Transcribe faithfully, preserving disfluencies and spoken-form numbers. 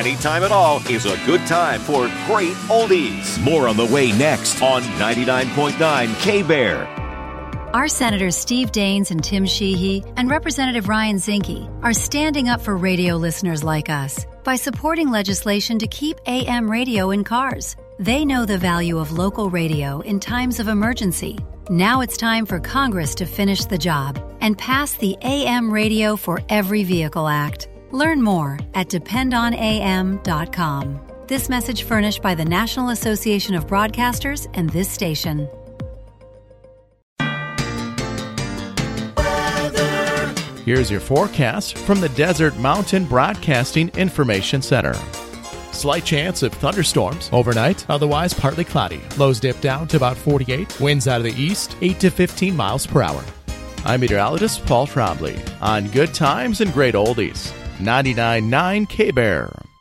anytime at all is a good time for great oldies. More on the way next on ninety-nine point nine K-Bear. Our Senators Steve Daines and Tim Sheehy and Representative Ryan Zinke are standing up for radio listeners like us by supporting legislation to keep A M radio in cars. They know the value of local radio in times of emergency. Now it's time for Congress to finish the job and pass the A M Radio for Every Vehicle Act. Learn more at depend on A M dot com. This message furnished by the National Association of Broadcasters and this station. Here's your forecast from the Desert Mountain Broadcasting Information Center. Slight chance of thunderstorms overnight, otherwise partly cloudy. Lows dip down to about forty-eight. Winds out of the east, eight to fifteen miles per hour. I'm meteorologist Paul Trombley on Good Times and Great Oldies. ninety-nine point nine K-Bear.